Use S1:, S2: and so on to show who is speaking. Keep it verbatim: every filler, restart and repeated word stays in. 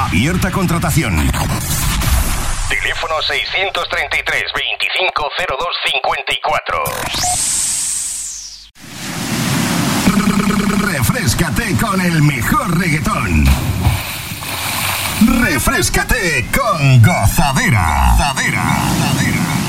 S1: Abierta contratación.
S2: Teléfono seiscientos treinta y tres, veinticinco cero dos cincuenta y cuatro.
S1: Refréscate con el mejor reggaetón. Refréscate con Gozadera. Gozadera. Gozadera.